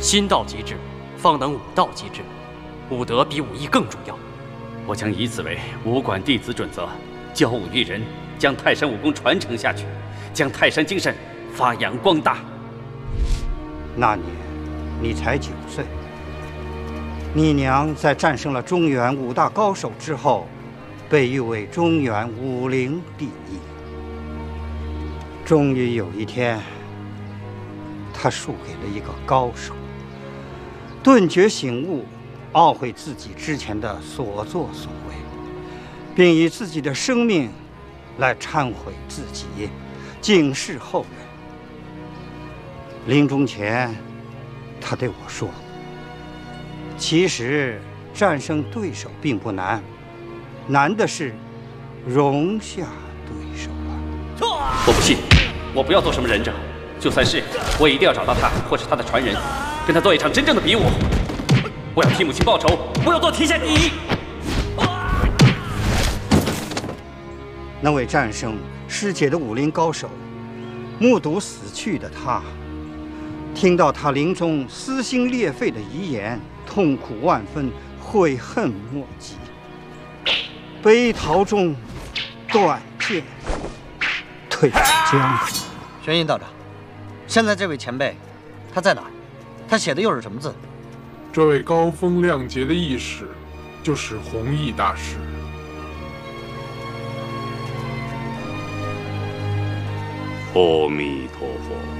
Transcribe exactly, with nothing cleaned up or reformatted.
心道即治，方能武道即治。武德比武艺更重要。 我将以此为武馆弟子准则，教武育人，将泰山武功传承下去，将泰山精神发扬光大。 那年你才九岁，你娘在战胜了中原五大高手之后，被誉为中原武林第一。终于有一天，她输给了一个高手，顿觉醒悟，懊悔自己之前的所作所为，并以自己的生命来忏悔自己，警示后人。临终前，他对我说：“其实战胜对手并不难，难的是容下对手啊！” 我不信，我不要做什么忍者，就算是，我一定要找到他或是他的传人，跟他做一场真正的比武。我要替母亲报仇，我要做天下第一。 那位战胜师姐的武林高手，目睹死去的他，听到他临终撕心裂肺的遗言，痛苦万分，悔恨莫及。悲陶中断剑，退出江湖。 玄阴道长，现在这位前辈，他在哪儿？他写的又是什么字？ 这位高风亮节的义士，就是弘毅大师。 阿弥陀佛。